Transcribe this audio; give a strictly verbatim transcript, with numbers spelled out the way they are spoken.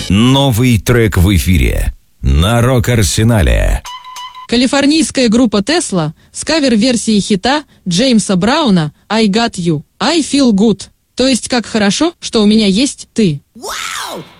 Новый трек в эфире на Рок-Арсенале. Калифорнийская группа Tesla с кавер-версией хита Джеймса Брауна «I Got You, I Feel Good», то есть «Как хорошо, что у меня есть ты». Wow!